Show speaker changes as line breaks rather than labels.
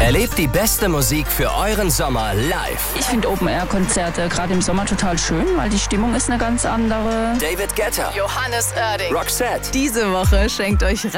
Erlebt die beste Musik für euren Sommer live.
Ich finde Open-Air-Konzerte gerade im Sommer total schön, weil die Stimmung ist eine ganz andere.
David Guetta,
Johannes Oerding.
Roxette.
Diese Woche schenkt euch